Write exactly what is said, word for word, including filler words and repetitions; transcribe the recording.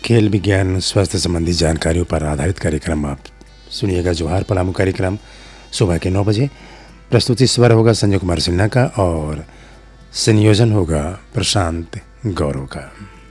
खेल विज्ञान स्वास्थ्य संबंधी जानकारियों पर आधारित कार्यक्रम आप सुनिएगा। जोहार पलामू कार्यक्रम सुबह के नौ बजे। प्रस्तुति स्वर होगा संजय कुमार सिन्हा का और संयोजन होगा प्रशांत गौरव का।